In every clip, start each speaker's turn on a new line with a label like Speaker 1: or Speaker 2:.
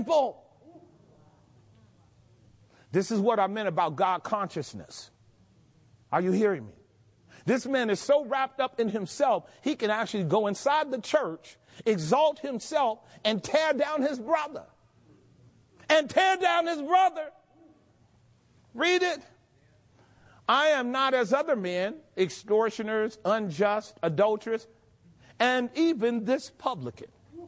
Speaker 1: thankful. This is what I meant about God consciousness. Are you hearing me? This man is so wrapped up in himself, he can actually go inside the church, exalt himself, and tear down his brother. And tear down his brother. Read it. I am not as other men, extortioners, unjust, adulterers, and even this publican.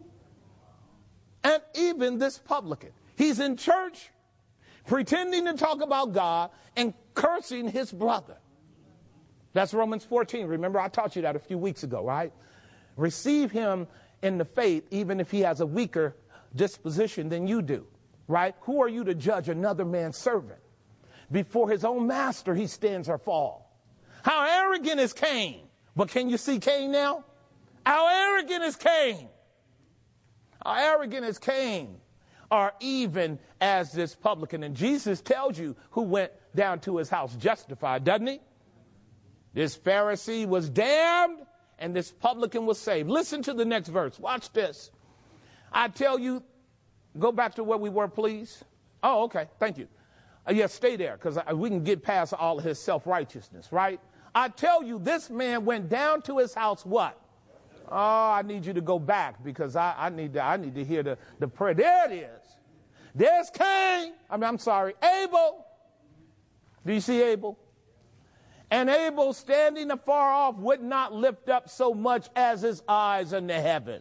Speaker 1: And even this publican. He's in church, pretending to talk about God and cursing his brother. That's Romans 14. Remember, I taught you that a few weeks ago, right? Receive him in the faith, even if he has a weaker disposition than you do, right? Who are you to judge another man's servant? Before his own master, he stands or falls. How arrogant is Cain? But can you see Cain now? How arrogant is Cain? How arrogant is Cain? Or even as this publican. And Jesus tells you who went down to his house justified, doesn't he? This Pharisee was damned and this publican was saved. Listen to the next verse. Watch this. I tell you, go back to where we were, please. Oh, okay. Thank you. Yes, stay there because we can get past all of his self-righteousness, right? I tell you, this man went down to his house what? Oh, I need you to go back because I need to hear the prayer. There it is. There's Cain. I'm sorry, Abel. Do you see Abel? And Abel, standing afar off, would not lift up so much as his eyes unto heaven.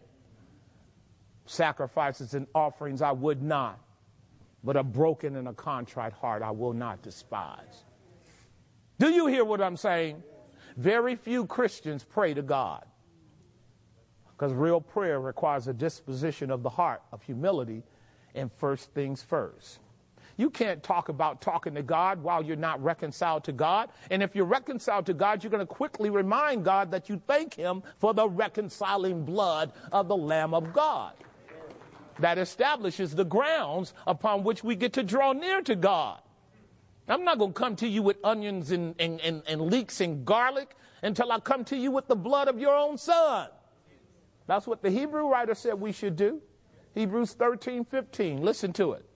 Speaker 1: Sacrifices and offerings I would not, but a broken and a contrite heart I will not despise. Do you hear what I'm saying? Very few Christians pray to God. Because real prayer requires a disposition of the heart of humility and first things first. You can't talk about talking to God while you're not reconciled to God. And if you're reconciled to God, you're going to quickly remind God that you thank him for the reconciling blood of the Lamb of God. That establishes the grounds upon which we get to draw near to God. I'm not going to come to you with onions and leeks and garlic until I come to you with the blood of your own son. That's what the Hebrew writer said we should do. Hebrews 13:15. Listen to it.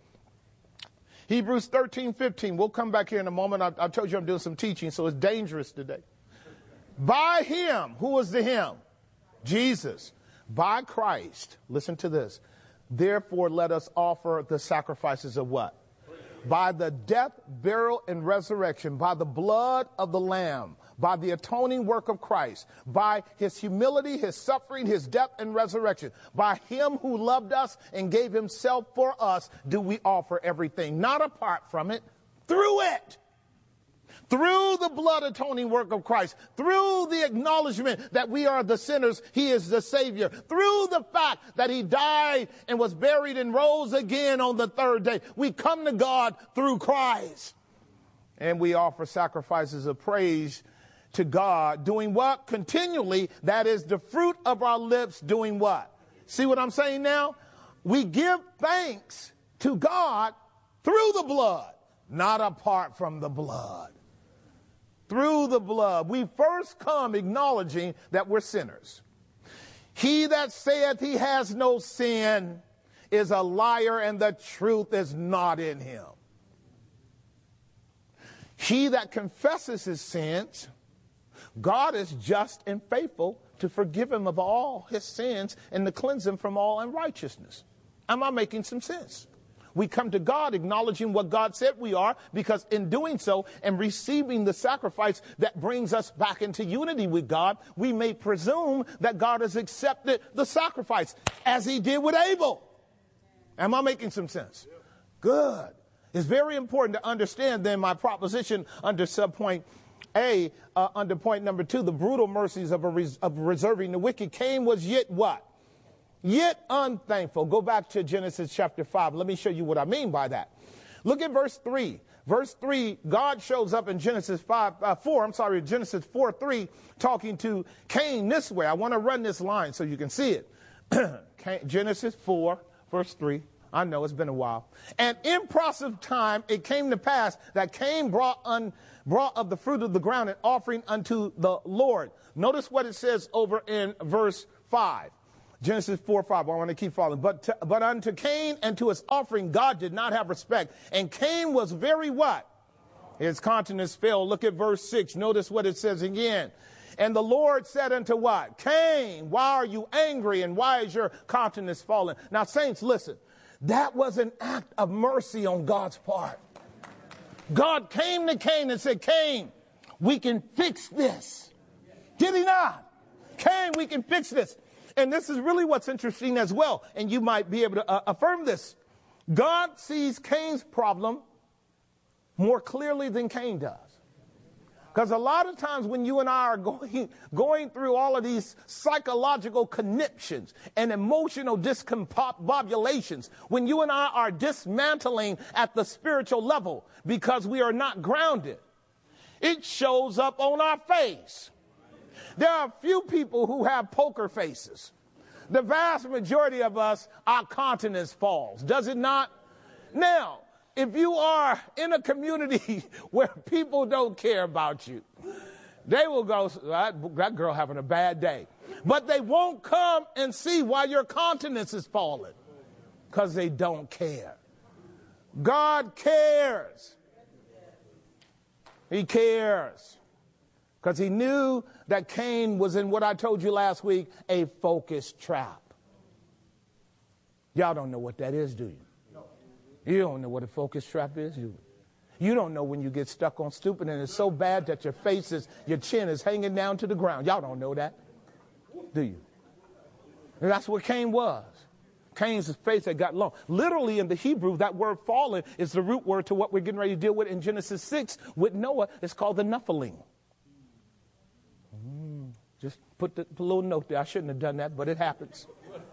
Speaker 1: Hebrews 13:15. We'll come back here in a moment. I told you I'm doing some teaching, so it's dangerous today. By him, who was the him? Jesus. By Christ. Listen to this. Therefore, let us offer the sacrifices of what? By the death, burial, and resurrection, by the blood of the Lamb, by the atoning work of Christ, by his humility, his suffering, his death, and resurrection, by him who loved us and gave himself for us, do we offer everything, not apart from it, through it. Through the blood atoning work of Christ, through the acknowledgement that we are the sinners, he is the Savior, through the fact that he died and was buried and rose again on the third day, we come to God through Christ. And we offer sacrifices of praise to God, doing what? Continually, that is the fruit of our lips, doing what? See what I'm saying now? We give thanks to God through the blood, not apart from the blood. Through the blood. We first come acknowledging that we're sinners. He that saith he has no sin is a liar, and the truth is not in him. He that confesses his sins, God is just and faithful to forgive him of all his sins and to cleanse him from all unrighteousness. Am I making some sense? We come to God acknowledging what God said we are, because in doing so and receiving the sacrifice that brings us back into unity with God, we may presume that God has accepted the sacrifice as he did with Abel. Am I making some sense? Good. It's very important to understand then my proposition under subpoint A, under point number 2, the brutal mercies of reserving the wicked. Cain was yet what? Yet unthankful. Go back to Genesis chapter 5. Let me show you what I mean by that. Look at verse 3. Verse 3, God shows up in Genesis 4:3, talking to Cain this way. I want to run this line so you can see it. Genesis 4, verse 3. I know it's been a while. And in process of time, it came to pass that Cain brought of the fruit of the ground an offering unto the Lord. Notice what it says over in verse 5. Genesis 4:5. I want to keep following. But unto Cain and to his offering, God did not have respect. And Cain was very what? His countenance fell. Look at verse 6. Notice what it says again. And the Lord said unto what? Cain, why are you angry and why is your countenance fallen? Now, saints, listen. That was an act of mercy on God's part. God came to Cain and said, Cain, we can fix this. Did he not? Cain, we can fix this. And this is really what's interesting as well. And you might be able to affirm this. God sees Cain's problem more clearly than Cain does. Because a lot of times when you and I are going through all of these psychological conniptions and emotional discombobulations, when you and I are dismantling at the spiritual level because we are not grounded, it shows up on our face. There are a few people who have poker faces. The vast majority of us, our countenance falls, does it not? Now, if you are in a community where people don't care about you, they will go, that girl having a bad day. But they won't come and see why your countenance is falling, because they don't care. God cares. He cares. Because he knew that Cain was in what I told you last week, a focus trap. Y'all don't know what that is, do you? You don't know what a focus trap is. You don't know when you get stuck on stupid and it's so bad that your chin is hanging down to the ground. Y'all don't know that, do you? And that's what Cain was. Cain's face had got long. Literally in the Hebrew, that word fallen is the root word to what we're getting ready to deal with in Genesis 6 with Noah. It's called the Nephilim. Just put the little note there. I shouldn't have done that, but it happens.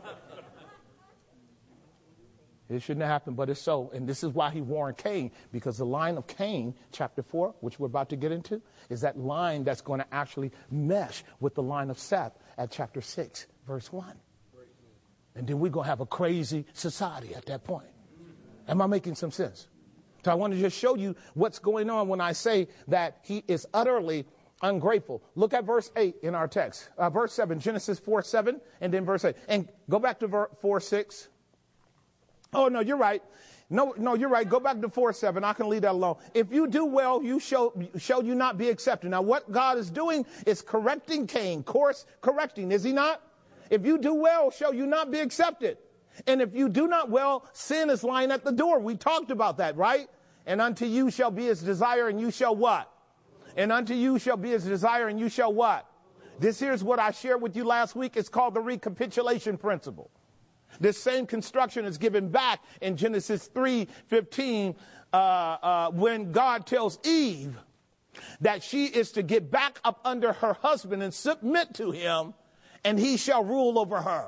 Speaker 1: It shouldn't have happened, but it's so. And this is why he warned Cain, because the line of Cain, chapter 4, which we're about to get into, is that line that's going to actually mesh with the line of Seth at chapter 6, verse 1. And then we're going to have a crazy society at that point. Am I making some sense? So I want to just show you what's going on when I say that he is utterly ungrateful. Look at verse 8 in our text. Verse 7, Genesis 4:7, and then verse 8. And go back to 4:6. Oh, no, you're right. No, you're right. Go back to 4:7. I can leave that alone. If you do well, you shall you not be accepted. Now, what God is doing is correcting Cain. Course correcting, is he not? If you do well, shall you not be accepted. And if you do not well, sin is lying at the door. We talked about that, right? And unto you shall be his desire, and you shall what? And unto you shall be his desire, and you shall what? This here's what I shared with you last week. It's called the recapitulation principle. This same construction is given back in Genesis 3:15 when God tells Eve that she is to get back up under her husband and submit to him, and he shall rule over her.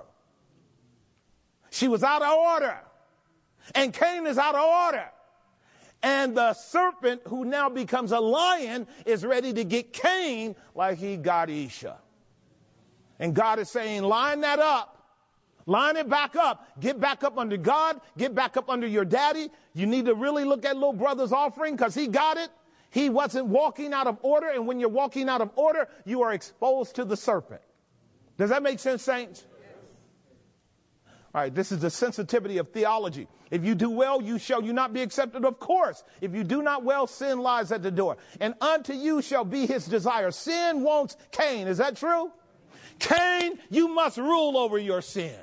Speaker 1: She was out of order, and Cain is out of order. And the serpent, who now becomes a lion, is ready to get Cain like he got Isha. And God is saying, line that up. Line it back up. Get back up under God. Get back up under your daddy. You need to really look at little brother's offering because he got it. He wasn't walking out of order. And when you're walking out of order, you are exposed to the serpent. Does that make sense, saints? All right, this is the sensitivity of theology. If you do well, you shall you not be accepted, of course. If you do not well, sin lies at the door. And unto you shall be his desire. Sin wants Cain. Is that true? Cain, you must rule over your sin.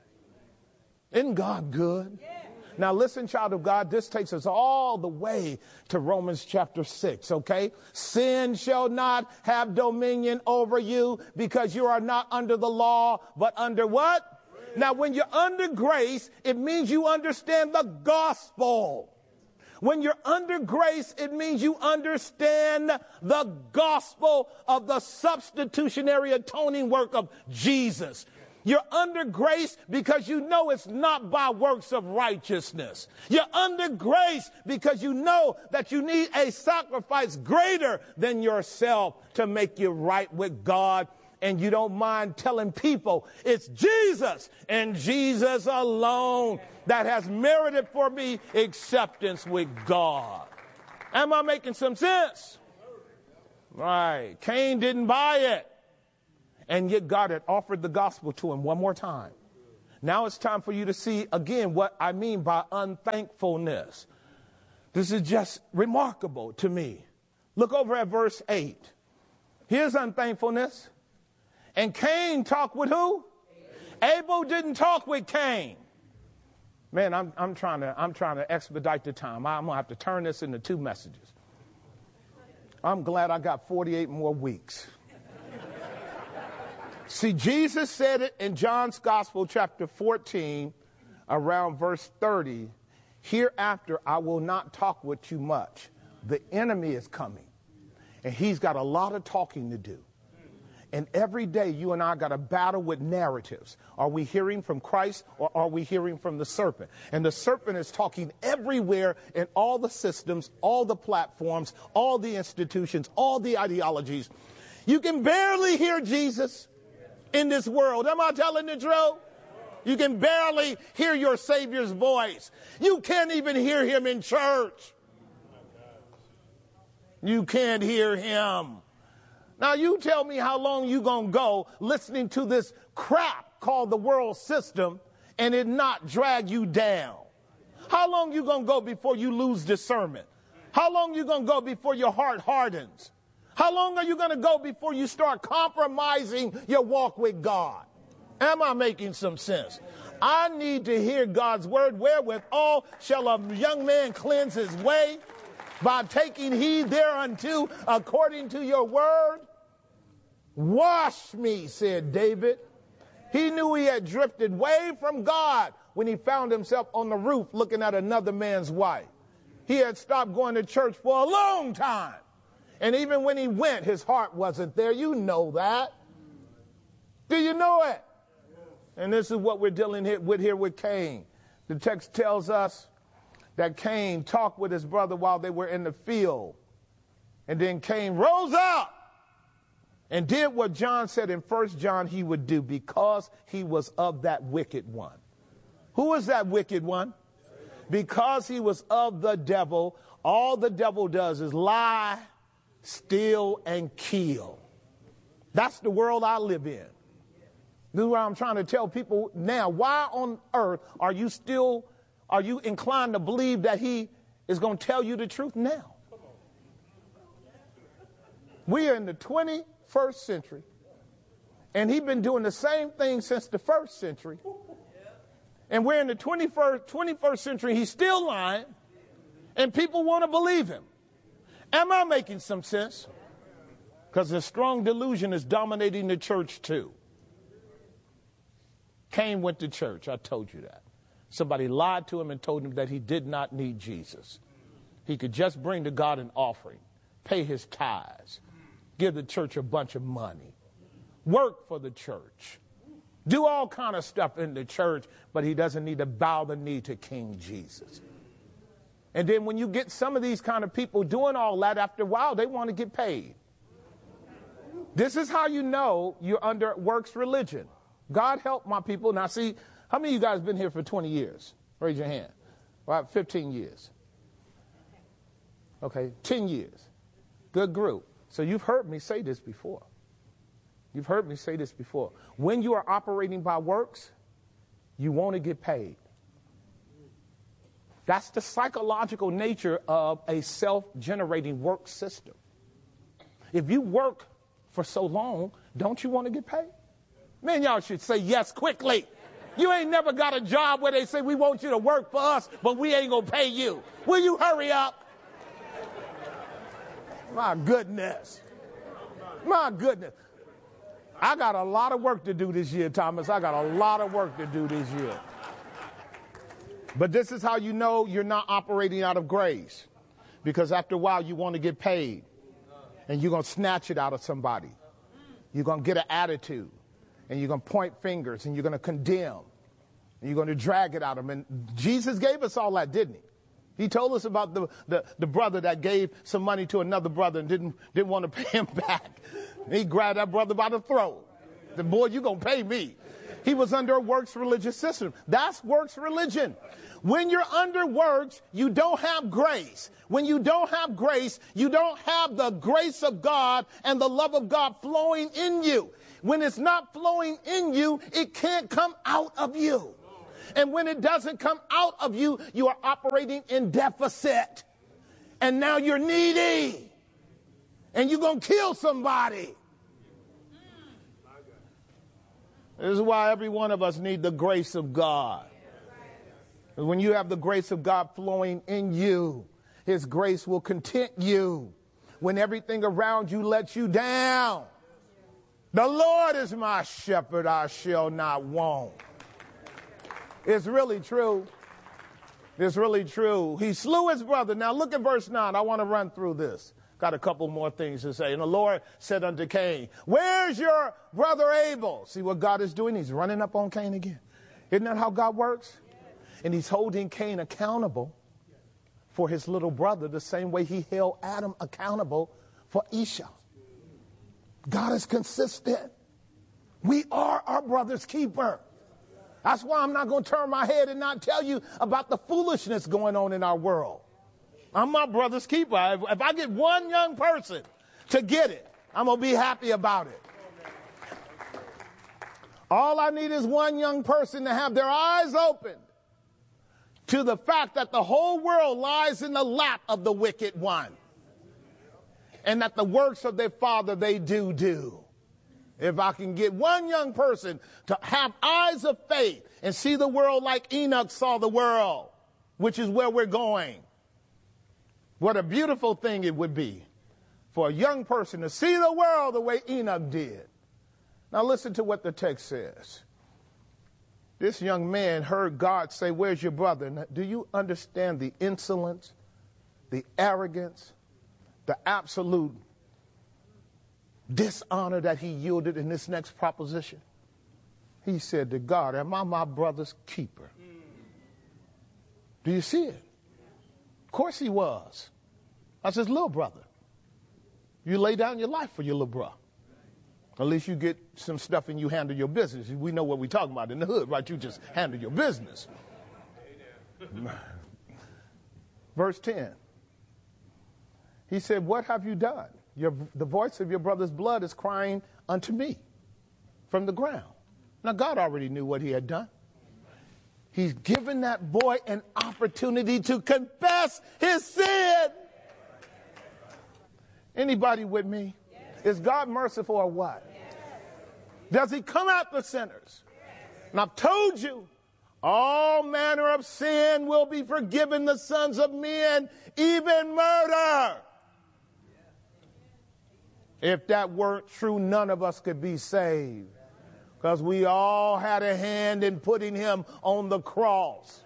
Speaker 1: Isn't God good? Yeah. Now listen, child of God, this takes us all the way to Romans chapter 6, okay? Sin shall not have dominion over you because you are not under the law, but under what? Grace. Now when you're under grace, it means you understand the gospel. When you're under grace, it means you understand the gospel of the substitutionary atoning work of Jesus. You're under grace because you know it's not by works of righteousness. You're under grace because you know that you need a sacrifice greater than yourself to make you right with God. And you don't mind telling people it's Jesus and Jesus alone that has merited for me acceptance with God. Am I making some sense? Right. Cain didn't buy it. And yet God had offered the gospel to him one more time. Now it's time for you to see again what I mean by unthankfulness. This is just remarkable to me. Look over at verse 8. Here's unthankfulness. And Cain talked with who? Abel didn't talk with Cain. Man, I'm trying to expedite the time. I'm going to have to turn this into 2 messages. I'm glad I got 48 more weeks. See, Jesus said it in John's Gospel, chapter 14, around verse 30. Hereafter, I will not talk with you much. The enemy is coming, and he's got a lot of talking to do. And every day, you and I got to battle with narratives. Are we hearing from Christ, or are we hearing from the serpent? And the serpent is talking everywhere in all the systems, all the platforms, all the institutions, all the ideologies. You can barely hear Jesus in this world. Am I telling the truth? You can barely hear your Savior's voice. You can't even hear him in church. You can't hear him. Now you tell me how long you gonna go listening to this crap called the world system and it not drag you down. How long you gonna go before you lose discernment? How long you gonna go before your heart hardens? How long are you going to go before you start compromising your walk with God? Am I making some sense? I need to hear God's word. Wherewithal shall a young man cleanse his way? By taking heed thereunto according to your word. Wash me, said David. He knew he had drifted way from God when he found himself on the roof looking at another man's wife. He had stopped going to church for a long time. And even when he went, his heart wasn't there. You know that. Do you know it? And this is what we're dealing with here with Cain. The text tells us that Cain talked with his brother while they were in the field. And then Cain rose up and did what John said in 1 John he would do because he was of that wicked one. Who is that wicked one? Because he was of the devil. All the devil does is lie, steal, and kill. That's the world I live in. This is what I'm trying to tell people now. Why on earth are you inclined to believe that he is going to tell you the truth now? We are in the 21st century, and he's been doing the same thing since the 1st century. And we're in the 21st century, he's still lying, and people want to believe him. Am I making some sense? Because the strong delusion is dominating the church too. Cain went to church. I told you that. Somebody lied to him and told him that he did not need Jesus. He could just bring to God an offering, pay his tithes, give the church a bunch of money, work for the church, do all kind of stuff in the church, but he doesn't need to bow the knee to King Jesus. And then when you get some of these kind of people doing all that, after a while, they want to get paid. This is how you know you're under works religion. God help my people. Now, see, how many of you guys been here for 20 years? Raise your hand. About 15 years. Okay, 10 years. Good group. So you've heard me say this before. You've heard me say this before. When you are operating by works, you want to get paid. That's the psychological nature of a self-generating work system. If you work for so long, don't you want to get paid? Man, y'all should say yes quickly. You ain't never got a job where they say, we want you to work for us, but we ain't going to pay you. Will you hurry up? My goodness. My goodness. I got a lot of work to do this year, Thomas. I got a lot of work to do this year. But this is how you know you're not operating out of grace. Because after a while, you want to get paid. And you're going to snatch it out of somebody. You're going to get an attitude. And you're going to point fingers. And you're going to condemn. And you're going to drag it out of them. And Jesus gave us all that, didn't he? He told us about the brother that gave some money to another brother and didn't want to pay him back. He grabbed that brother by the throat. The boy, you're going to pay me. He was under a works religious system. That's works religion. When you're under works, you don't have grace. When you don't have grace, you don't have the grace of God and the love of God flowing in you. When it's not flowing in you, it can't come out of you. And when it doesn't come out of you, you are operating in deficit. And now you're needy. And you're going to kill somebody. This is why every one of us need the grace of God. When you have the grace of God flowing in you, his grace will content you when everything around you lets you down. The Lord is my shepherd, I shall not want. It's really true. It's really true. He slew his brother. Now look at verse 9. I want to run through this. Got a couple more things to say. And the Lord said unto Cain, where's your brother Abel? See what God is doing? He's running up on Cain again. Isn't that how God works? And he's holding Cain accountable for his little brother the same way he held Adam accountable for Esau. God is consistent. We are our brother's keeper. That's why I'm not going to turn my head and not tell you about the foolishness going on in our world. I'm my brother's keeper. If I get one young person to get it, I'm going to be happy about it. All I need is one young person to have their eyes opened to the fact that the whole world lies in the lap of the wicked one. And that the works of their father they do. If I can get one young person to have eyes of faith and see the world like Enoch saw the world, which is where we're going. What a beautiful thing it would be for a young person to see the world the way Enoch did. Now listen to what the text says. This young man heard God say, where's your brother? Now, do you understand the insolence, the arrogance, the absolute dishonor that he yielded in this next proposition? He said to God, am I my brother's keeper? Do you see it? Of course he was. That's his little brother. You lay down your life for your little brother. At least you get some stuff and you handle your business. We know what we're talking about in the hood, right? You just handle your business. Verse 10. He said, what have you done? The voice of your brother's blood is crying unto me from the ground. Now, God already knew what he had done. He's given that boy an opportunity to confess his sin. Anybody with me? Is God merciful or what? Does he come after sinners? And I've told you, all manner of sin will be forgiven the sons of men, even murder. If that weren't true, none of us could be saved. Because we all had a hand in putting him on the cross.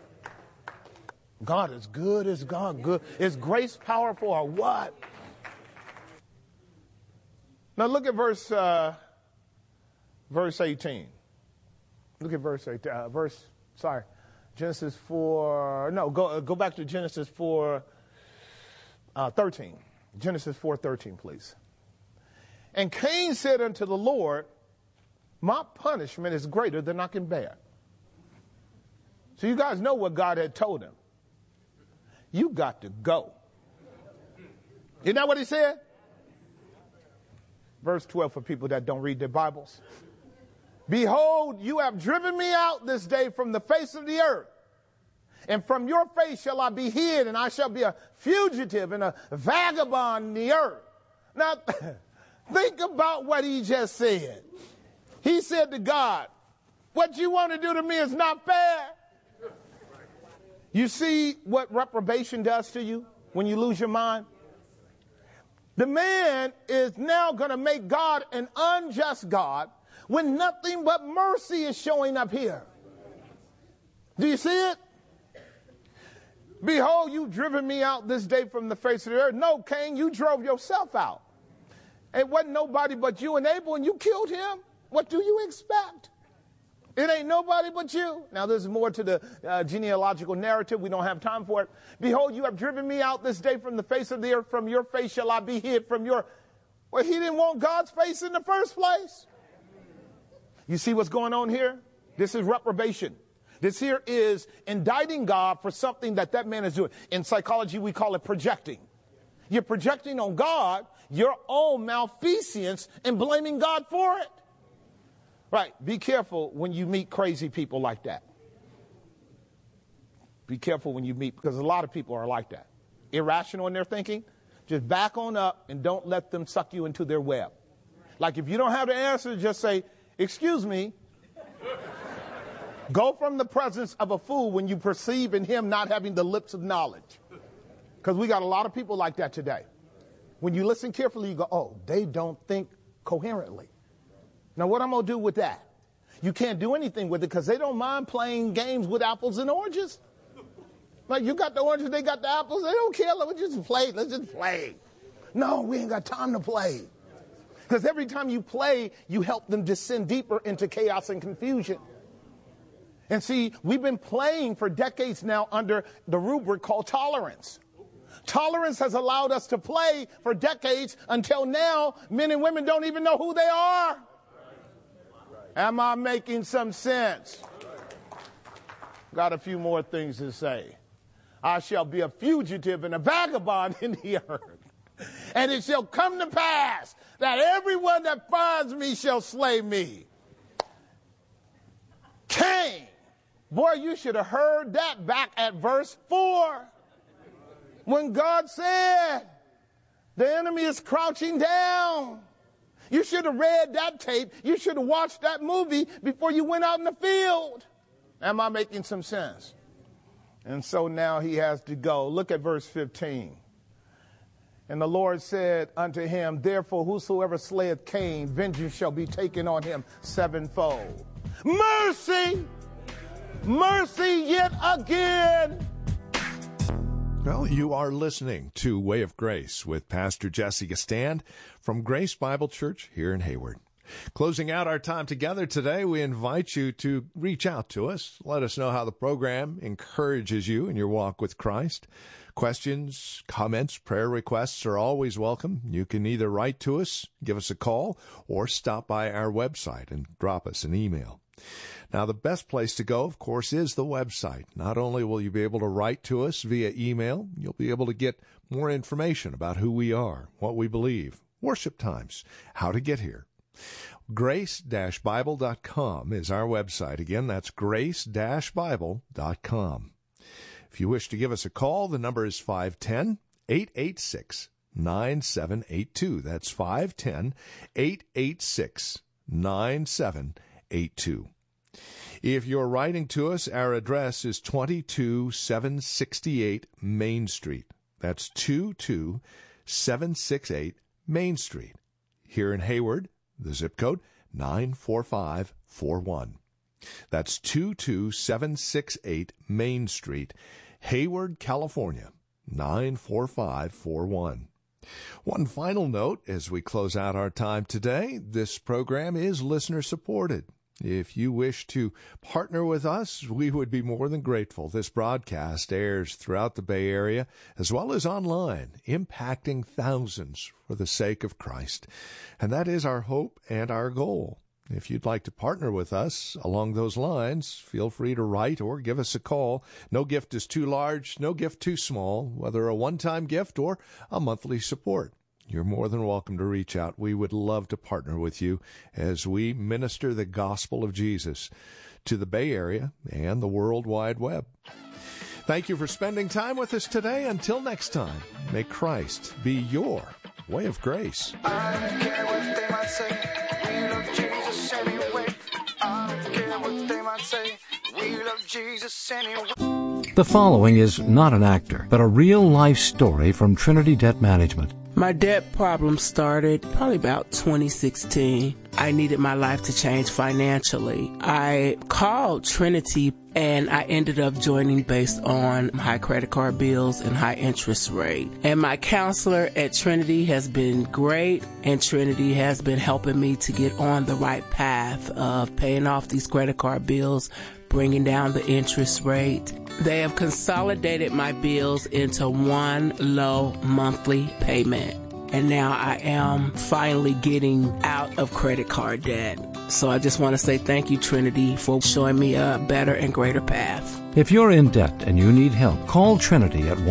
Speaker 1: God is good. Is God good? Is grace powerful or what? Now look at verse 18. Look at verse 18. Genesis 4. No, go back to Genesis 4:13. Genesis 4:13, please. And Cain said unto the Lord, my punishment is greater than I can bear. So you guys know what God had told him. You got to go. Isn't that what he said? Verse 12 for people that don't read their Bibles. Behold, you have driven me out this day from the face of the earth. And from your face shall I be hid, and I shall be a fugitive and a vagabond in the earth. Now, think about what he just said. He said to God, what you want to do to me is not fair. You see what reprobation does to you when you lose your mind? The man is now going to make God an unjust God when nothing but mercy is showing up here. Do you see it? Behold, you've driven me out this day from the face of the earth. No, Cain, you drove yourself out. It wasn't nobody but you and Abel, and you killed him. What do you expect? It ain't nobody but you. Now, there's more to the genealogical narrative. We don't have time for it. Behold, you have driven me out this day from the face of the earth. From your face shall I be hid. From your... Well, he didn't want God's face in the first place. You see what's going on here? This is reprobation. This here is indicting God for something that man is doing. In psychology, we call it projecting. You're projecting on God your own malfeasance and blaming God for it. Right. Be careful when you meet crazy people like that. Be careful when you meet, because a lot of people are like that. Irrational in their thinking. Just back on up and don't let them suck you into their web. Like if you don't have the answer, just say, excuse me. Go from the presence of a fool when you perceive in him not having the lips of knowledge. Because we got a lot of people like that today. When you listen carefully, you go, oh, they don't think coherently. Now, what I'm going to do with that? You can't do anything with it because they don't mind playing games with apples and oranges. Like, you got the oranges, they got the apples. They don't care. Let's just play. Let's just play. No, we ain't got time to play. Because every time you play, you help them descend deeper into chaos and confusion. And see, we've been playing for decades now under the rubric called tolerance. Tolerance has allowed us to play for decades until now men and women don't even know who they are. Am I making some sense? Got a few more things to say. I shall be a fugitive and a vagabond in the earth. And it shall come to pass that everyone that finds me shall slay me. Cain. Boy, you should have heard that back at verse 4. When God said, the enemy is crouching down. You should have read that tape. You should have watched that movie before you went out in the field. Am I making some sense? And so now he has to go. Look at verse 15. And the Lord said unto him, therefore whosoever slayeth Cain, vengeance shall be taken on him sevenfold. Mercy! Mercy yet again!
Speaker 2: Well, you are listening to Way of Grace with Pastor Jesse Gistand from Grace Bible Church here in Hayward. Closing out our time together today, we invite you to reach out to us. Let us know how the program encourages you in your walk with Christ. Questions, comments, prayer requests are always welcome. You can either write to us, give us a call, or stop by our website and drop us an email. Now, the best place to go, of course, is the website. Not only will you be able to write to us via email, you'll be able to get more information about who we are, what we believe, worship times, how to get here. Grace-Bible.com is our website. Again, that's Grace-Bible.com. If you wish to give us a call, the number is 510-886-9782. That's 510-886-9782. If you're writing to us, our address is 22768 Main Street. That's 22768 Main Street. Here in Hayward, the zip code 94541. That's 22768 Main Street, Hayward, California, 94541. One final note as we close out our time today, this program is listener supported. If you wish to partner with us, we would be more than grateful. This broadcast airs throughout the Bay Area as well as online, impacting thousands for the sake of Christ. And that is our hope and our goal. If you'd like to partner with us along those lines, feel free to write or give us a call. No gift is too large, no gift too small, whether a one-time gift or a monthly support. You're more than welcome to reach out. We would love to partner with you as we minister the gospel of Jesus to the Bay Area and the World Wide Web. Thank you for spending time with us today. Until next time, may Christ be your way of grace.
Speaker 3: I don't care what they might say. We love Jesus anyway. I don't care what they might say. We love Jesus anyway.
Speaker 4: The following is not an actor, but a real-life story from Trinity Debt Management.
Speaker 5: My debt problem started probably about 2016. I needed my life to change financially. I called Trinity and I ended up joining based on high credit card bills and high interest rate. And my counselor at Trinity has been great, and Trinity has been helping me to get on the right path of paying off these credit card bills, bringing down the interest rate. They have consolidated my bills into one low monthly payment. and now I am finally getting out of credit card debt. So I just want to say thank you, Trinity, for showing me a better and greater path.
Speaker 4: If you're in debt and you need help, call Trinity at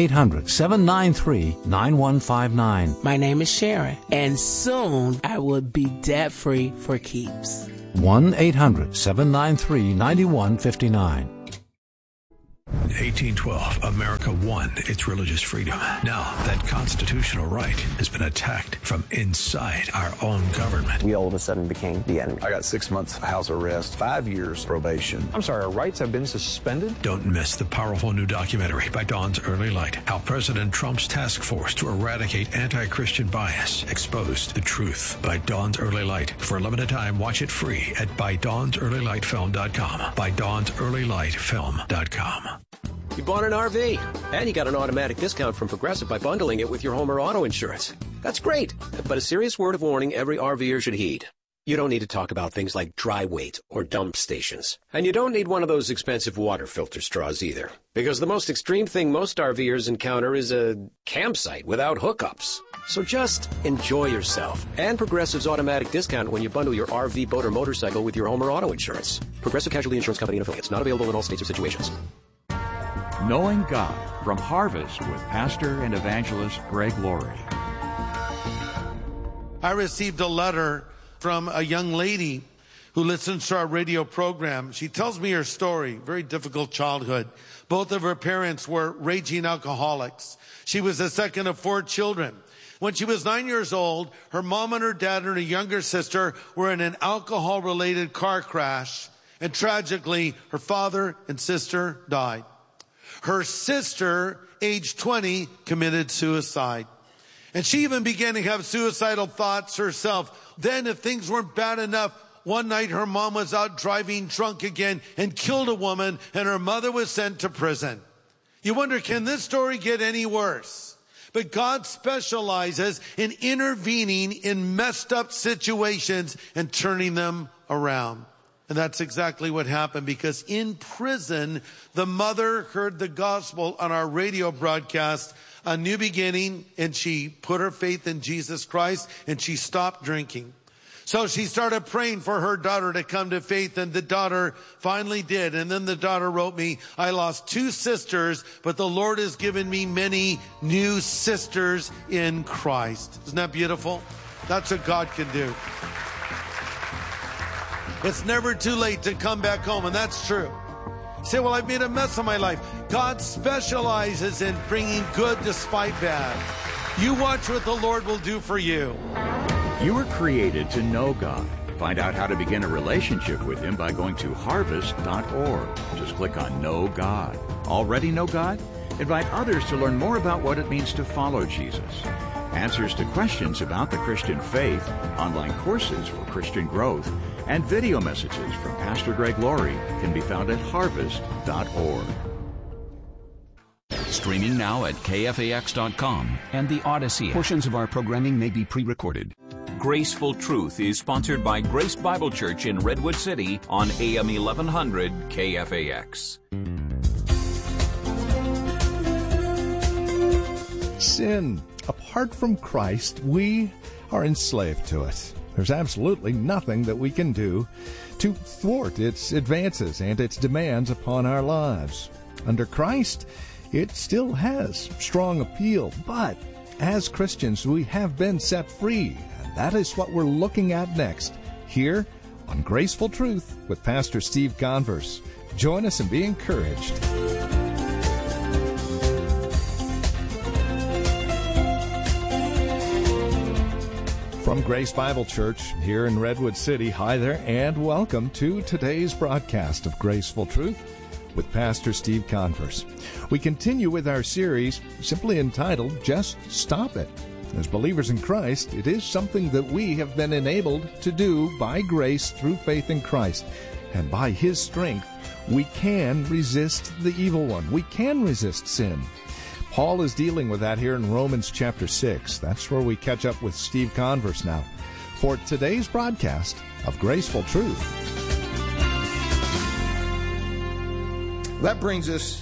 Speaker 4: 1-800-793-9159.
Speaker 5: My name is Sharon, and soon I will be debt-free for keeps.
Speaker 4: 1-800-793-9159.
Speaker 6: 1812, America won its religious freedom. Now, that constitutional right has been attacked from inside our own government.
Speaker 7: We all of a sudden became the enemy.
Speaker 8: I got 6 months house arrest, 5 years probation.
Speaker 9: I'm sorry, our rights have been suspended?
Speaker 6: Don't miss the powerful new documentary by Dawn's Early Light, how President Trump's task force to eradicate anti-Christian bias exposed the truth. By Dawn's Early Light. For a limited time, watch it free at ByDawnsEarlyLightFilm.com. ByDawnsEarlyLightFilm.com.
Speaker 10: You bought an RV, and you got an automatic discount from Progressive by bundling it with your home or auto insurance. That's great, but a serious word of warning every RVer should heed. You don't need to talk about things like dry weight or dump stations. And you don't need one of those expensive water filter straws either, because the most extreme thing most RVers encounter is a campsite without hookups. So just enjoy yourself and Progressive's automatic discount when you bundle your RV, boat, or motorcycle with your home or auto insurance. Progressive Casualty Insurance Company and affiliates. Not available in all states or situations.
Speaker 11: Knowing God from Harvest with Pastor and Evangelist Greg Laurie.
Speaker 12: I received a letter from a young lady who listens to our radio program. She tells me her story, very difficult childhood. Both of her parents were raging alcoholics. She was the second of 4 children. When she was 9 years old, her mom and her dad and her younger sister were in an alcohol-related car crash, and tragically, her father and sister died. Her sister, age 20, committed suicide. And she even began to have suicidal thoughts herself. Then, if things weren't bad enough, one night her mom was out driving drunk again and killed a woman, and her mother was sent to prison. You wonder, can this story get any worse? But God specializes in intervening in messed up situations and turning them around. And that's exactly what happened, because in prison, the mother heard the gospel on our radio broadcast, A New Beginning, and she put her faith in Jesus Christ, and she stopped drinking. So she started praying for her daughter to come to faith, and the daughter finally did. And then the daughter wrote me, I lost 2 sisters, but the Lord has given me many new sisters in Christ. Isn't that beautiful? That's what God can do. It's never too late to come back home, and that's true. You say, well, I've made a mess of my life. God specializes in bringing good despite bad. You watch what the Lord will do for you.
Speaker 11: You were created to know God. Find out how to begin a relationship with Him by going to harvest.org. Just click on Know God. Already know God? Invite others to learn more about what it means to follow Jesus. Answers to questions about the Christian faith, online courses for Christian growth, and video messages from Pastor Greg Laurie can be found at harvest.org.
Speaker 13: Streaming now at KFAX.com and the Odyssey app. Portions of our programming may be pre-recorded. Graceful Truth is sponsored by Grace Bible Church in Redwood City on AM 1100 KFAX.
Speaker 2: Sin. Apart from Christ, we are enslaved to it. There's absolutely nothing that we can do to thwart its advances and its demands upon our lives. Under Christ, it still has strong appeal, but as Christians, we have been set free, and that is what we're looking at next, here on Graceful Truth with Pastor Steve Converse. Join us and be encouraged. From Grace Bible Church here in Redwood City, hi there, and welcome to today's broadcast of Graceful Truth with Pastor Steve Converse. We continue with our series simply entitled, Just Stop It. As believers in Christ, it is something that we have been enabled to do by grace through faith in Christ. And by His strength, we can resist the evil one. We can resist sin. Paul is dealing with that here in Romans chapter 6. That's where we catch up with Steve Converse now for today's broadcast of Graceful Truth.
Speaker 14: That brings us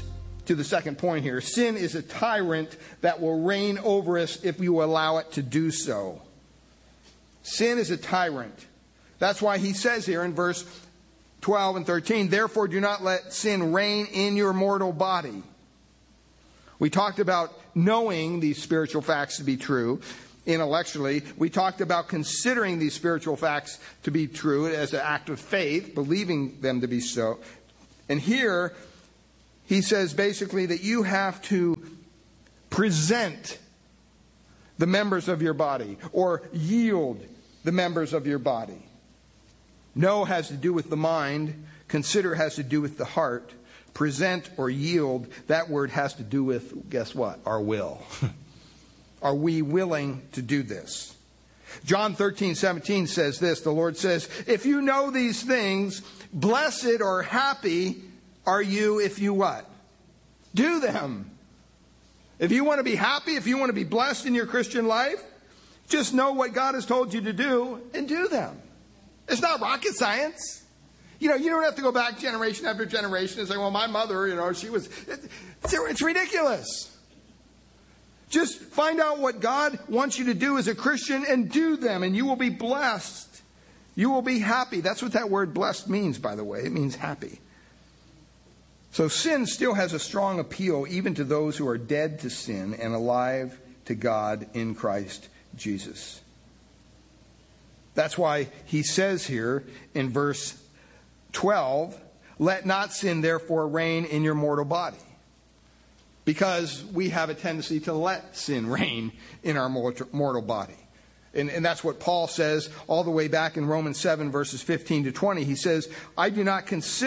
Speaker 7: to the second point here. Sin is a tyrant that will reign over us if we will allow it to do so. Sin is a tyrant. That's why he says here in verse 12 and 13, therefore do not let sin reign in your mortal body. We talked about knowing these spiritual facts to be true intellectually. We talked about considering these spiritual facts to be true as an act of faith, believing them to be so. And here, he says basically that you have to present the members of your body or yield the members of your body. Know has to do with the mind. Consider has to do with the heart. Present or yield, that word has to do with, guess what? Our will. Are we willing to do this? John 13:17 says this. The Lord says, if you know these things, blessed or happy are you if you what? Do them. If you want to be happy, if you want to be blessed in your Christian life, just know what God has told you to do and do them. It's not rocket science. You don't have to go back generation after generation and say, well, my mother, she was... It's ridiculous. Just find out what God wants you to do as a Christian and do them, and you will be blessed. You will be happy. That's what that word blessed means, by the way. It means happy. So sin still has a strong appeal even to those who are dead to sin and alive to God in Christ Jesus. That's why he says here in verse 12, let not sin therefore reign in your mortal body. Because we have a tendency to let sin reign in our mortal body. And that's what Paul says all the way back in Romans 7 verses 15 to 20. He says, I do not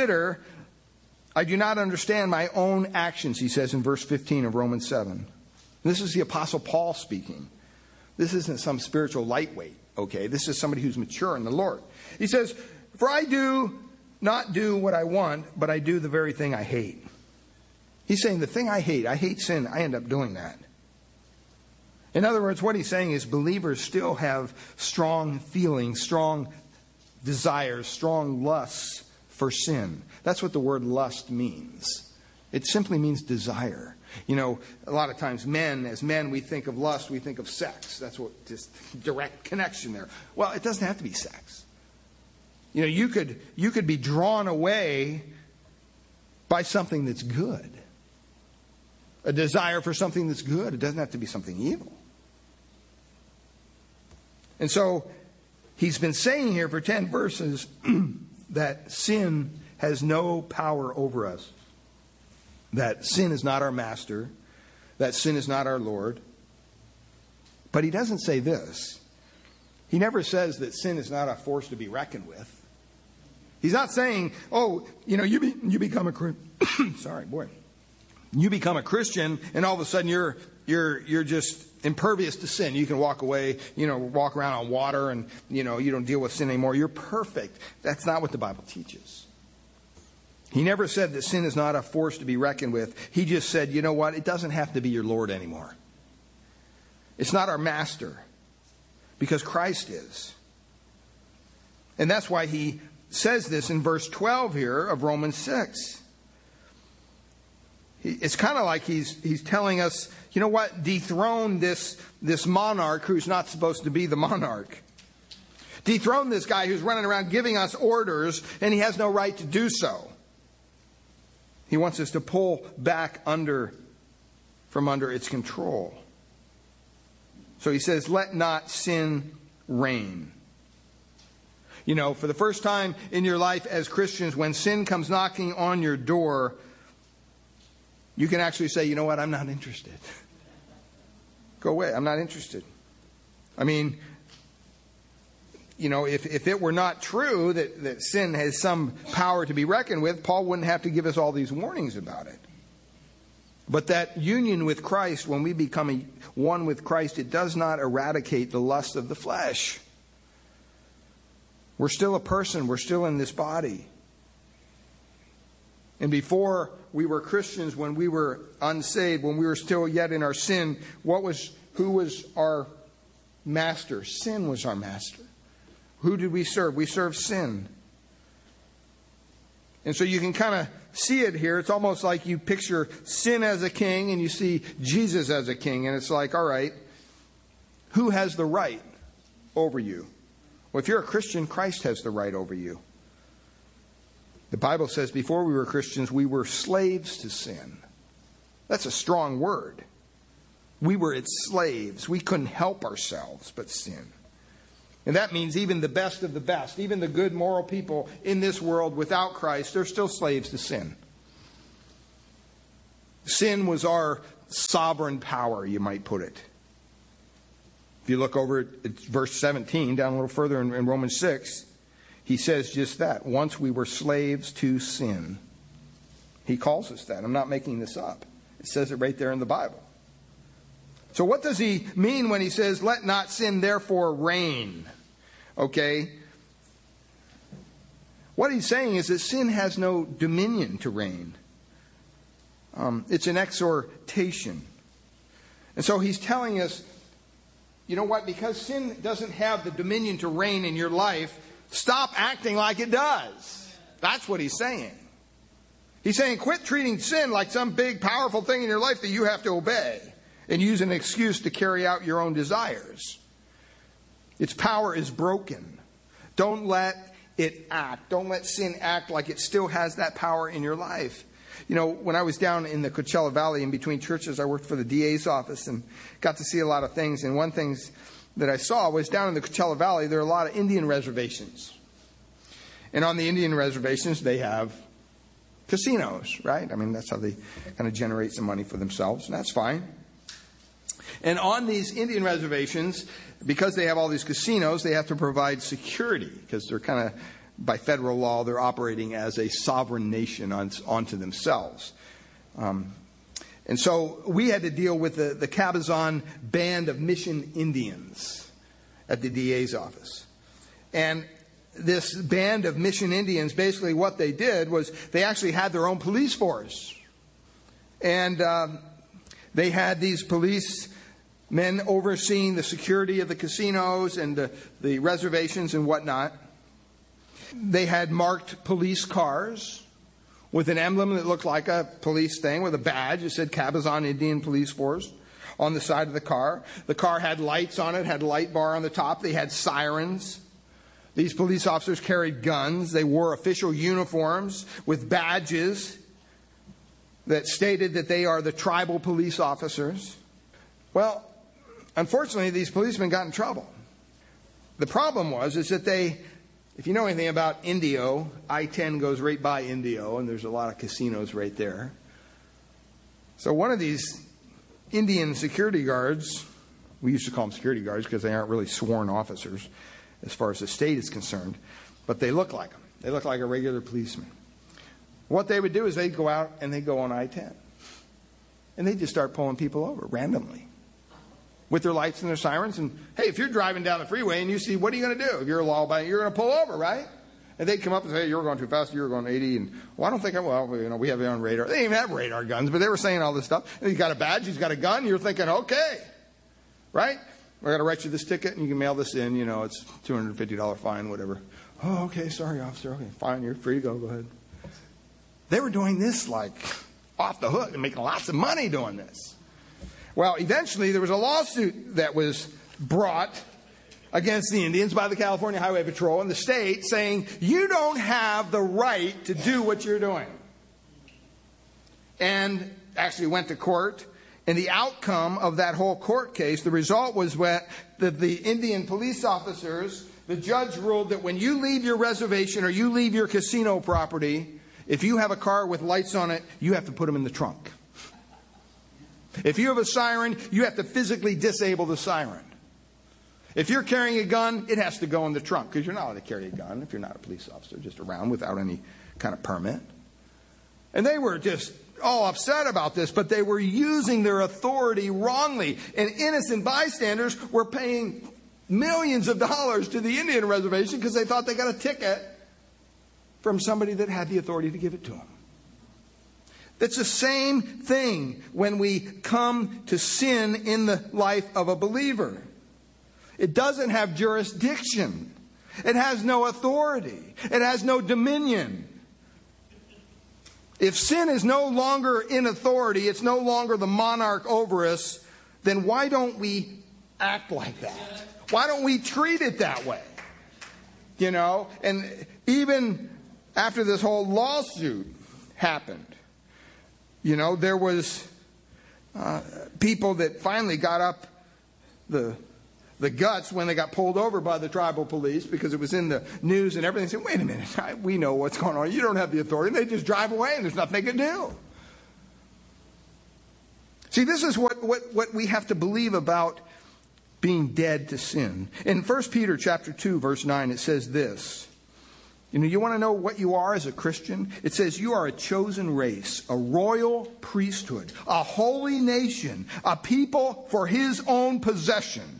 Speaker 7: understand my own actions, he says in verse 15 of Romans 7. This is the Apostle Paul speaking. This isn't some spiritual lightweight, okay? This is somebody who's mature in the Lord. He says, for I do not do what I want, but I do the very thing I hate. He's saying the thing I hate sin, I end up doing that. In other words, what he's saying is believers still have strong feelings, strong desires, strong lusts for sin. That's what the word lust means. It simply means desire. A lot of times as men, we think of lust, we think of sex. That's what, just direct connection there. Well, it doesn't have to be sex. You could be drawn away by something that's good. A desire for something that's good. It doesn't have to be something evil. And so he's been saying here for 10 verses that sin has no power over us. That sin is not our master. That sin is not our Lord. But he doesn't say this. He never says that sin is not a force to be reckoned with. He's not saying, you become a Christian. You become a Christian, and all of a sudden you're just impervious to sin. You can walk away, walk around on water, and you don't deal with sin anymore. You're perfect. That's not what the Bible teaches. He never said that sin is not a force to be reckoned with. He just said, you know what? It doesn't have to be your Lord anymore. It's not our master, because Christ is. And that's why he says this in verse 12 here of Romans 6. It's kind of like he's telling us, you know what? Dethrone this monarch who's not supposed to be the monarch. Dethrone this guy who's running around giving us orders, and he has no right to do so. He wants us to pull back from under its control. So he says, let not sin reign. For the first time in your life as Christians, when sin comes knocking on your door, you can actually say, you know what, I'm not interested. Go away, I'm not interested. If it were not true that sin has some power to be reckoned with, Paul wouldn't have to give us all these warnings about it. But that union with Christ, when we become one with Christ, it does not eradicate the lust of the flesh. We're still a person. We're still in this body. And before we were Christians, when we were unsaved, when we were still yet in our sin, who was our master? Sin was our master. Who did we serve? We served sin. And so you can kind of see it here, it's almost like you picture sin as a king and you see Jesus as a king. And it's like, all right, who has the right over you? Well, if you're a Christian, Christ has the right over you. The Bible says before we were Christians, we were slaves to sin. That's a strong word. We were its slaves. We couldn't help ourselves but sin. And that means even the best of the best, even the good moral people in this world without Christ, they're still slaves to sin. Sin was our sovereign power, you might put it. If you look over at verse 17, down a little further in Romans 6, he says just that. Once we were slaves to sin. He calls us that. I'm not making this up. It says it right there in the Bible. So what does he mean when he says, let not sin therefore reign? Okay? What he's saying is that sin has no dominion to reign. It's an exhortation. And so he's telling us, you know what? Because sin doesn't have the dominion to reign in your life, stop acting like it does. That's what he's saying. He's saying quit treating sin like some big, powerful thing in your life that you have to obey and use an excuse to carry out your own desires. Its power is broken. Don't let it act. Don't let sin act like it still has that power in your life. You know, when I was down in the Coachella Valley in between churches, I worked for the DA's office and got to see a lot of things. And one thing that I saw was down in the Coachella Valley, there are a lot of Indian reservations. And on the Indian reservations, they have casinos, right? I mean, that's how they kind of generate some money for themselves, and that's fine. And on these Indian reservations, because they have all these casinos, they have to provide security because they're kind of, by federal law, they're operating as a sovereign nation onto themselves. And so we had to deal with the Cabazon Band of Mission Indians at the DA's office. And this band of Mission Indians, basically what they did was they actually had their own police force. And they had these police men overseeing the security of the casinos and the reservations and whatnot. They had marked police cars with an emblem that looked like a police thing with a badge that said Cabazon Indian Police Force on the side of the car. The car had lights on it, had a light bar on the top. They had sirens. These police officers carried guns. They wore official uniforms with badges that stated that they are the tribal police officers. Well, unfortunately, these policemen got in trouble. The problem is that they, if you know anything about Indio, I-10 goes right by Indio, and there's a lot of casinos right there. So one of these Indian security guards, we used to call them security guards because they aren't really sworn officers as far as the state is concerned, but they look like them. They look like a regular policeman. What they would do is they'd go out and they'd go on I-10. And they'd just start pulling people over randomly with their lights and their sirens. And, hey, if you're driving down the freeway and you see, what are you going to do? If you're a law-abiding, you're going to pull over, right? And they'd come up and say, hey, you were going too fast, you were going 80. And, well, I don't think we have it on radar. They didn't even have radar guns, but they were saying all this stuff. And he's got a badge, he's got a gun. You're thinking, okay, right? We're going to write you this ticket and you can mail this in. You know, it's $250 fine, whatever. Oh, okay, sorry, officer. Okay, fine, you're free to go. Go ahead. They were doing this like off the hook and making lots of money doing this. Well, eventually there was a lawsuit that was brought against the Indians by the California Highway Patrol and the state saying, you don't have the right to do what you're doing. And actually went to court. And the outcome of that whole court case, the result was that the Indian police officers, the judge ruled that when you leave your reservation or you leave your casino property, if you have a car with lights on it, you have to put them in the trunk. If you have a siren, you have to physically disable the siren. If you're carrying a gun, it has to go in the trunk because you're not allowed to carry a gun if you're not a police officer, just around without any kind of permit. And they were just all upset about this, but they were using their authority wrongly. And innocent bystanders were paying millions of dollars to the Indian reservation because they thought they got a ticket from somebody that had the authority to give it to them. It's the same thing when we come to sin in the life of a believer. It doesn't have jurisdiction. It has no authority. It has no dominion. If sin is no longer in authority, it's no longer the monarch over us, then why don't we act like that? Why don't we treat it that way? You know, and even after this whole lawsuit happened, you know, there was people that finally got up the guts when they got pulled over by the tribal police, because it was in the news and everything. Said, wait a minute, we know what's going on. You don't have the authority. And they just drive away and there's nothing they can do. See, this is what we have to believe about being dead to sin. In 1 Peter chapter 2, verse 9, it says this. You want to know what you are as a Christian? It says you are a chosen race, a royal priesthood, a holy nation, a people for his own possession.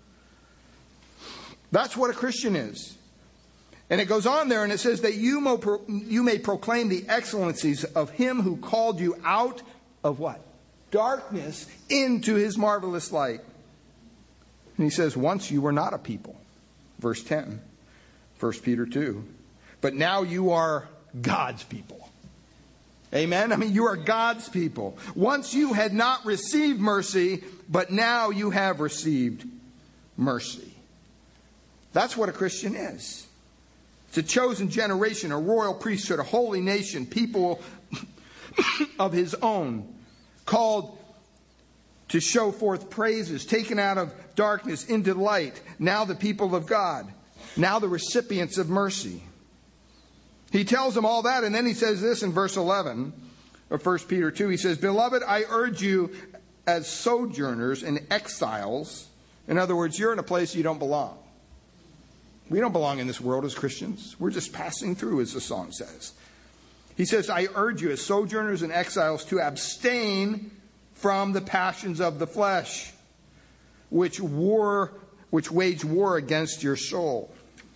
Speaker 7: That's what a Christian is. And it goes on there and it says that you may proclaim the excellencies of him who called you out of what? Darkness into his marvelous light. And he says, once you were not a people. Verse 10, 1 Peter 2. But now you are God's people. Amen? I mean, you are God's people. Once you had not received mercy, but now you have received mercy. That's what a Christian is. It's a chosen generation, a royal priesthood, a holy nation, people of his own, called to show forth praises, taken out of darkness into light, now the people of God, now the recipients of mercy. He tells them all that, and then he says this in verse 11 of 1 Peter 2. He says, Beloved, I urge you as sojourners and exiles. In other words, you're in a place you don't belong. We don't belong in this world as Christians. We're just passing through, as the song says. He says, I urge you as sojourners and exiles to abstain from the passions of the flesh, which wage war against your soul.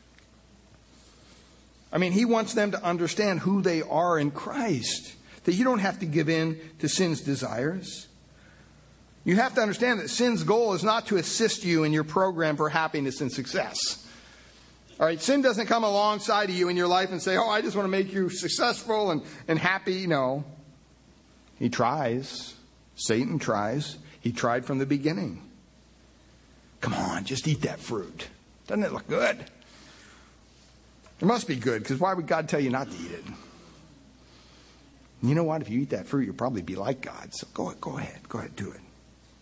Speaker 7: I mean, he wants them to understand who they are in Christ. That you don't have to give in to sin's desires. You have to understand that sin's goal is not to assist you in your program for happiness and success. All right, sin doesn't come alongside of you in your life and say, oh, I just want to make you successful and happy. No. He tries. Satan tries. He tried from the beginning. Come on, just eat that fruit. Doesn't it look good? It must be good, because why would God tell you not to eat it? You know what? If you eat that fruit, you'll probably be like God. So go ahead, do it.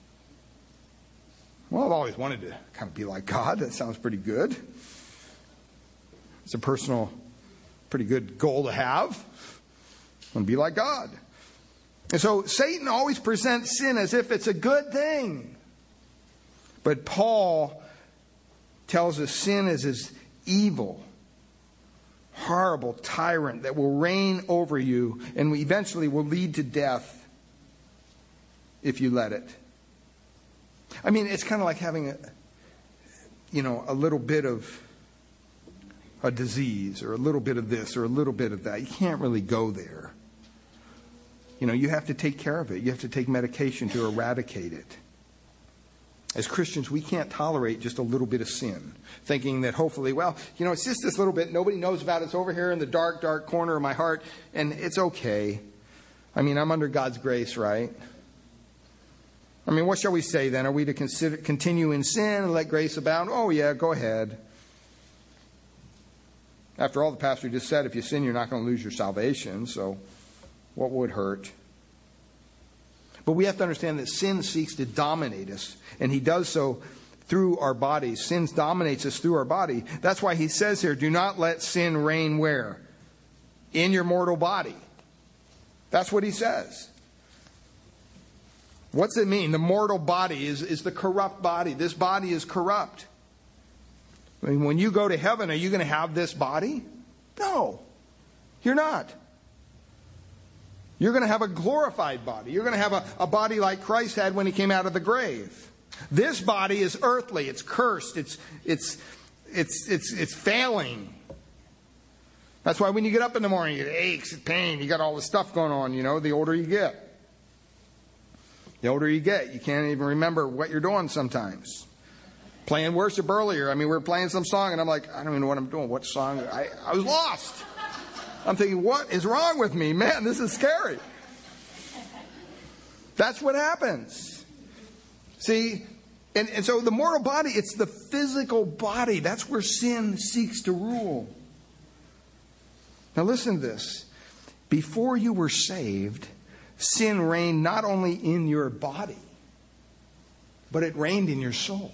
Speaker 7: Well, I've always wanted to kind of be like God. That sounds pretty good. It's a personal, pretty good goal to have. I want to be like God. And so Satan always presents sin as if it's a good thing. But Paul tells us sin is this evil, horrible tyrant that will reign over you and eventually will lead to death if you let it. I mean, it's kind of like having a little bit of a disease or a little bit of this or a little bit of that. You can't really go there. You have to take care of it. You have to take medication to eradicate it. As Christians, we can't tolerate just a little bit of sin, thinking that hopefully, it's just this little bit. Nobody knows about it. It's over here in the dark, dark corner of my heart, and it's okay. I mean, I'm under God's grace, right? I mean, what shall we say then? Are we to continue in sin and let grace abound? Oh, yeah, go ahead. After all, the pastor just said if you sin, you're not going to lose your salvation, so what would hurt? But we have to understand that sin seeks to dominate us, and he does so through our bodies. Sin dominates us through our body. That's why he says here, do not let sin reign where? In your mortal body. That's what he says. What's it mean? The mortal body is the corrupt body. This body is corrupt. I mean, when you go to heaven, are you going to have this body? No, you're not. You're going to have a glorified body. You're going to have a body like Christ had when he came out of the grave. This body is earthly. It's cursed. It's failing. That's why when you get up in the morning, you get aches and pain. You got all this stuff going on, the older you get. The older you get, you can't even remember what you're doing sometimes. Playing worship earlier. I mean, we were playing some song, and I'm like, I don't even know what I'm doing. What song? I was lost. I'm thinking, what is wrong with me? Man, this is scary. That's what happens. See, and so the mortal body, it's the physical body. That's where sin seeks to rule. Now listen to this. Before you were saved, sin reigned not only in your body, but it reigned in your soul.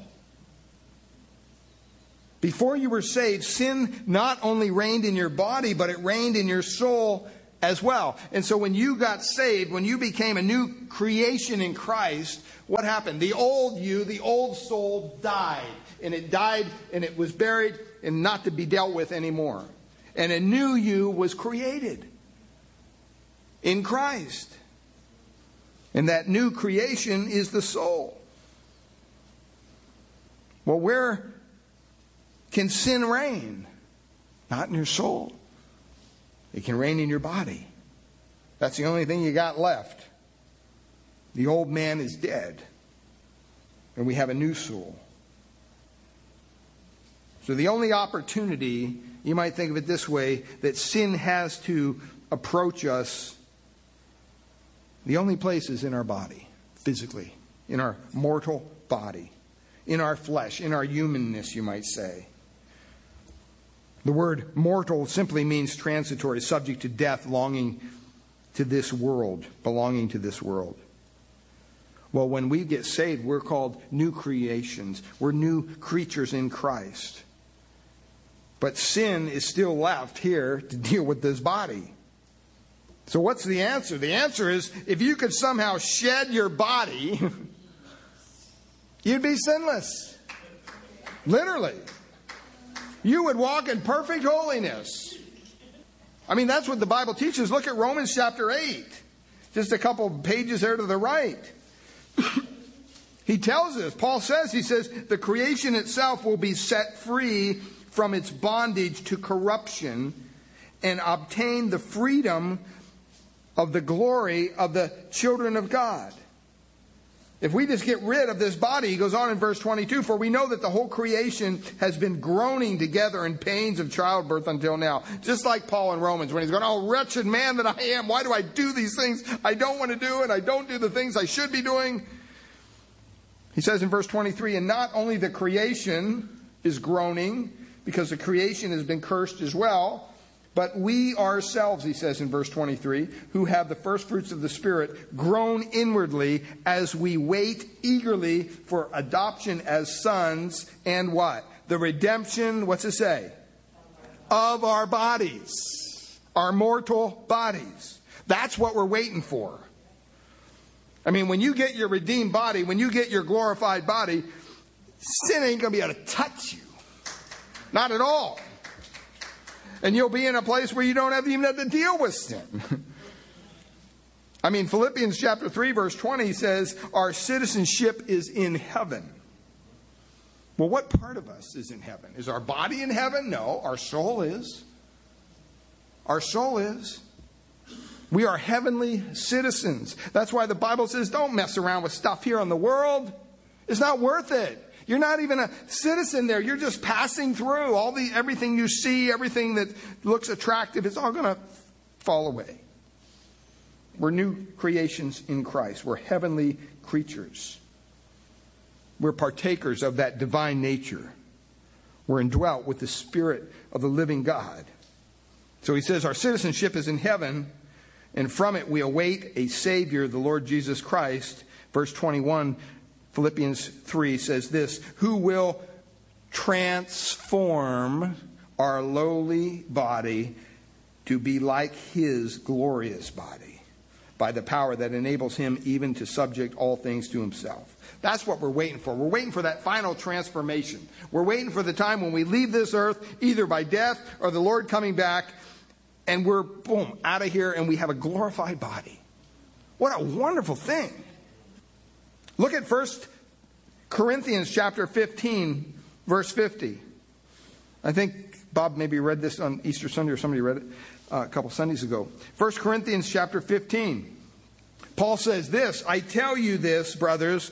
Speaker 7: Before you were saved, sin not only reigned in your body, but it reigned in your soul as well. And so when you got saved, when you became a new creation in Christ, what happened? The old you, the old soul died. And it died and it was buried and not to be dealt with anymore. And a new you was created in Christ. And that new creation is the soul. Well, where can sin reign? Not in your soul. It can reign in your body. That's the only thing you got left. The old man is dead. And we have a new soul. So the only opportunity, you might think of it this way, that sin has to approach us, the only place is in our body, physically, in our mortal body, in our flesh, in our humanness, you might say. The word mortal simply means transitory, subject to death, belonging to this world. Well, when we get saved, we're called new creations. We're new creatures in Christ. But sin is still left here to deal with this body. So what's the answer? The answer is, if you could somehow shed your body, you'd be sinless. Literally. You would walk in perfect holiness. I mean, that's what the Bible teaches. Look at Romans chapter 8. Just a couple pages there to the right. He tells us, Paul says, he says, the creation itself will be set free from its bondage to corruption and obtain the freedom of the glory of the children of God. If we just get rid of this body, he goes on in verse 22, for we know that the whole creation has been groaning together in pains of childbirth until now. Just like Paul in Romans when he's going, oh, wretched man that I am, why do I do these things I don't want to do, and I don't do the things I should be doing? He says in verse 23, and not only the creation is groaning, because the creation has been cursed as well, but we ourselves, he says in verse 23, who have the first fruits of the Spirit, groan inwardly as we wait eagerly for adoption as sons, and what? The redemption, what's it say? Of our bodies. Our mortal bodies. That's what we're waiting for. I mean, when you get your redeemed body, when you get your glorified body, sin ain't going to be able to touch you. Not at all. And you'll be in a place where you don't even have to deal with sin. I mean, Philippians chapter 3, verse 20 says, our citizenship is in heaven. Well, what part of us is in heaven? Is our body in heaven? No, our soul is. Our soul is. We are heavenly citizens. That's why the Bible says, don't mess around with stuff here on the world. It's not worth it. You're not even a citizen there. You're just passing through. Everything you see, everything that looks attractive, it's all going to fall away. We're new creations in Christ. We're heavenly creatures. We're partakers of that divine nature. We're indwelt with the Spirit of the living God. So he says our citizenship is in heaven, and from it we await a Savior, the Lord Jesus Christ. Verse 21, Philippians 3 says this, who will transform our lowly body to be like his glorious body by the power that enables him even to subject all things to himself. That's what we're waiting for. We're waiting for that final transformation. We're waiting for the time when we leave this earth, either by death or the Lord coming back, and we're, boom, out of here, and we have a glorified body. What a wonderful thing. Look at 1 Corinthians chapter 15, verse 50. I think Bob maybe read this on Easter Sunday, or somebody read it a couple Sundays ago. 1 Corinthians chapter 15. Paul says this, I tell you this, brothers.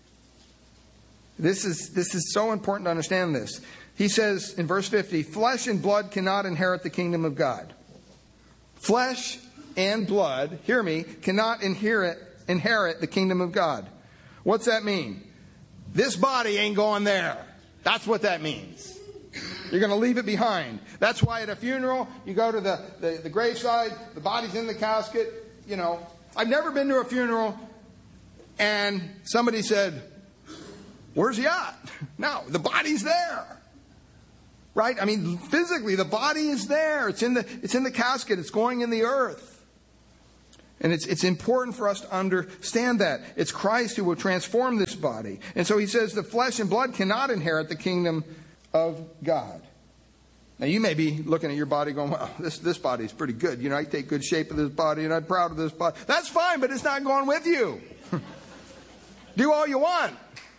Speaker 7: This is so important to understand this. He says in verse 50, flesh and blood cannot inherit the kingdom of God. Flesh and blood, hear me, cannot inherit the kingdom of God. What's that mean? This body ain't going there. That's what that means. You're going to leave it behind. That's why at a funeral, you go to the graveside, the body's in the casket. You know, I've never been to a funeral and somebody said, "Where's he at?" No, the body's there. Right? I mean, physically, the body is there. It's in the casket. It's going in the earth. And it's important for us to understand that. It's Christ who will transform this body. And so he says the flesh and blood cannot inherit the kingdom of God. Now you may be looking at your body going, "Well, this body's pretty good. You know, I take good shape of this body and I'm proud of this body." That's fine, but it's not going with you. Do all you want.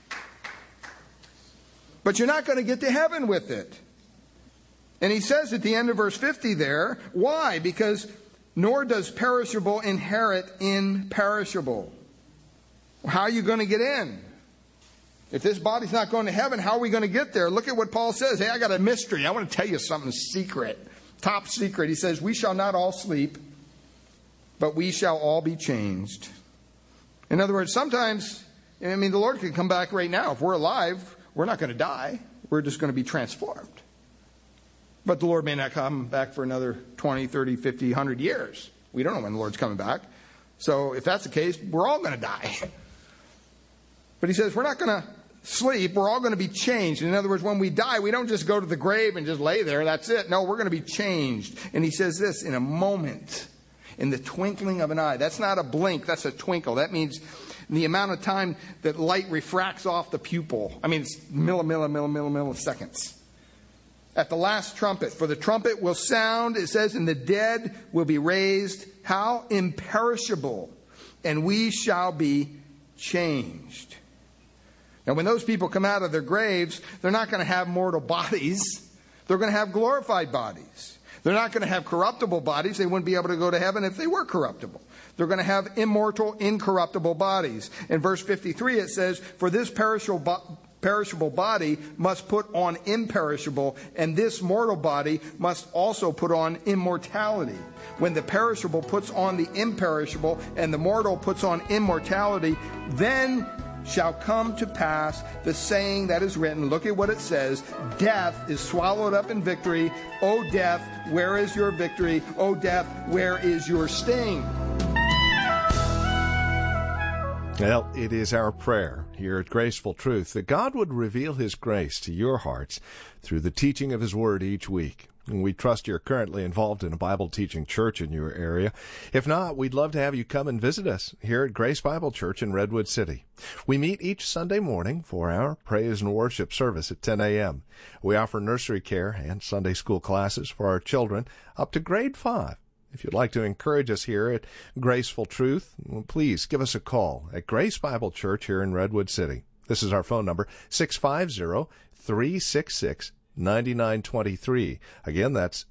Speaker 7: But you're not going to get to heaven with it. And he says at the end of verse 50 there, why? Because nor does perishable inherit imperishable. How are you going to get in? If this body's not going to heaven, how are we going to get there? Look at what Paul says. Hey, I got a mystery. I want to tell you something secret. Top secret. He says, we shall not all sleep, but we shall all be changed. In other words, sometimes, I mean, the Lord could come back right now. If we're alive, we're not going to die. We're just going to be transformed. But the Lord may not come back for another 20, 30, 50, 100 years. We don't know when the Lord's coming back. So if that's the case, we're all going to die. But he says we're not going to sleep. We're all going to be changed. In other words, when we die, we don't just go to the grave and just lay there. That's it. No, we're going to be changed. And he says this, in a moment, in the twinkling of an eye. That's not a blink. That's a twinkle. That means the amount of time that light refracts off the pupil. I mean, it's milliseconds. At the last trumpet, for the trumpet will sound, it says, and the dead will be raised. How? Imperishable. And we shall be changed. Now, when those people come out of their graves, they're not going to have mortal bodies. They're going to have glorified bodies. They're not going to have corruptible bodies. They wouldn't be able to go to heaven if they were corruptible. They're going to have immortal, incorruptible bodies. In verse 53, it says, for this perishable body must put on imperishable, and this mortal body must also put on immortality. When the perishable puts on the imperishable, and the mortal puts on immortality, then shall come to pass the saying that is written. Look at what it says. Death is swallowed up in victory. O death, where is your victory? O death, where is your sting?
Speaker 2: Well, it is our prayer here at Graceful Truth that God would reveal His grace to your hearts through the teaching of His Word each week. And we trust you're currently involved in a Bible teaching church in your area. If not, we'd love to have you come and visit us here at Grace Bible Church in Redwood City. We meet each Sunday morning for our praise and worship service at 10 a.m. We offer nursery care and Sunday school classes for our children up to grade 5. If you'd like to encourage us here at Graceful Truth, please give us a call at Grace Bible Church here in Redwood City. This is our phone number, 650-366-9923. Again, that's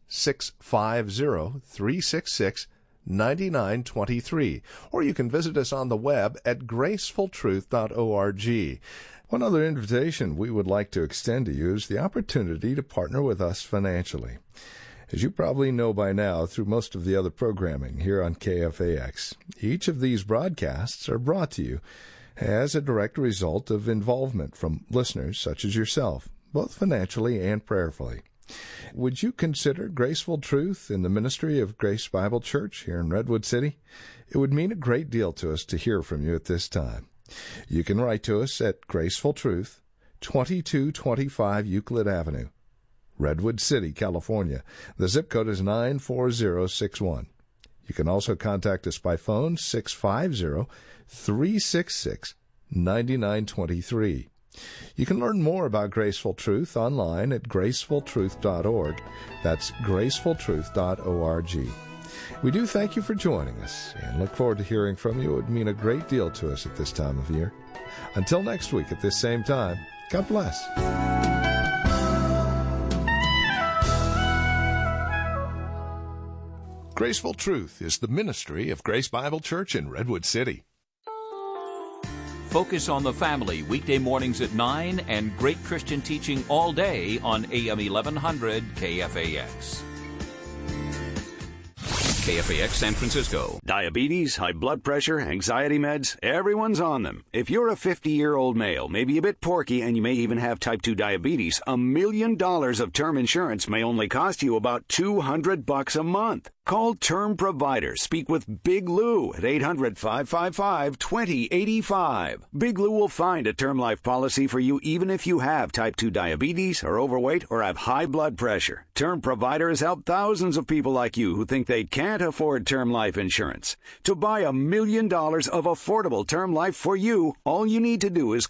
Speaker 2: 650-366-9923. Or you can visit us on the web at gracefultruth.org. One other invitation we would like to extend to you is the opportunity to partner with us financially. As you probably know by now through most of the other programming here on KFAX, each of these broadcasts are brought to you as a direct result of involvement from listeners such as yourself, both financially and prayerfully. Would you consider Graceful Truth in the ministry of Grace Bible Church here in Redwood City? It would mean a great deal to us to hear from you at this time. You can write to us at Graceful Truth, 2225 Euclid Avenue, Redwood City, California. The zip code is 94061. You can also contact us by phone, 650-366-9923. You can learn more about Graceful Truth online at gracefultruth.org. That's gracefultruth.org. We do thank you for joining us and look forward to hearing from you. It would mean a great deal to us at this time of year. Until next week at this same time, God bless. Graceful Truth is the ministry of Grace Bible Church in Redwood City.
Speaker 13: Focus on the Family, weekday mornings at 9, and great Christian teaching all day on AM 1100 KFAX. KFAX San Francisco.
Speaker 11: Diabetes, high blood pressure, anxiety meds, everyone's on them. If you're a 50-year-old male, maybe a bit porky, and you may even have type 2 diabetes, $1 million of term insurance may only cost you about $200 a month. Call Term Provider. Speak with Big Lou at 800-555-2085. Big Lou will find a term life policy for you even if you have type 2 diabetes, are overweight, or have high blood pressure. Term Provider has helped thousands of people like you who think they can't afford term life insurance. To buy $1 million of affordable term life for you, all you need to do is